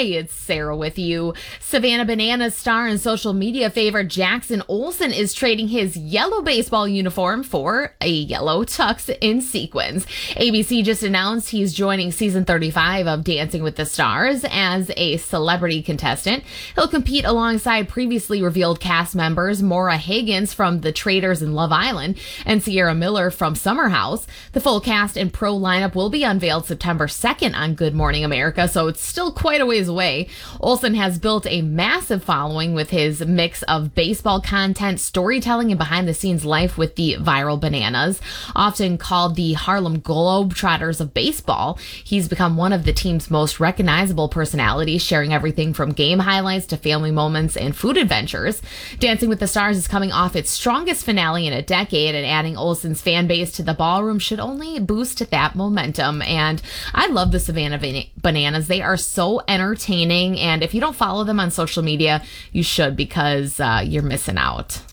Hey, it's Sarah with you. Savannah Bananas star and social media favorite Jackson Olsen is trading his yellow baseball uniform for a yellow tux in sequins. ABC just announced he's joining season 35 of Dancing with the Stars as a celebrity contestant. He'll compete alongside previously revealed cast members Maura Higgins from The Traitors and Love Island and Sierra Miller from Summer House. The full cast and pro lineup will be unveiled September 2nd on Good Morning America, so it's still quite a ways away. Olsen has built a massive following with his mix of baseball content, storytelling, and behind-the-scenes life with the viral Bananas. Often called the Harlem Globetrotters of baseball, he's become one of the team's most recognizable personalities, sharing everything from game highlights to family moments and food adventures. Dancing with the Stars is coming off its strongest finale in a decade, and adding Olsen's fan base to the ballroom should only boost that momentum. And I love the Savannah Bananas. They are so entertaining, and if you don't follow them on social media, you should, because you're missing out.